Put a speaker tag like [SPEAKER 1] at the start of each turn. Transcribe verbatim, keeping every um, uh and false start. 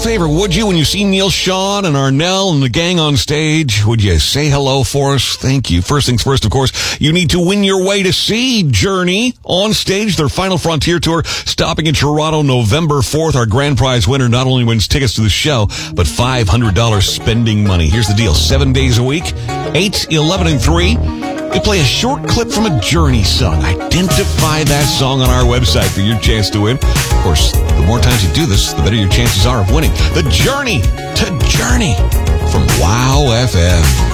[SPEAKER 1] favor, would you, when you see Neil Sean and Arnell and the gang on stage, would you say hello for us? Thank you. First things first, of course, you need to win your way to see Journey on stage, their Final Frontier tour, stopping in Toronto November fourth. Our grand prize winner not only wins tickets to the show, but five hundred dollars spending money. Here's the deal. Seven days a week, eight, eleven, and three. We play a short clip from a Journey song. Identify that song on our website for your chance to win. Of course, the more times you do this, the better your chances are of winning. The Journey to Journey from Wow F M.